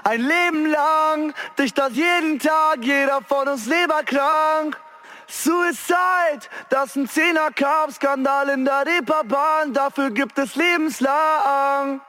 Ein Leben lang dicht das jeden Tag, jeder von uns leberkrank. Suicide, das ist ein 10er-Kampf, Skandal in der Reeperbahn, dafür gibt es lebenslang.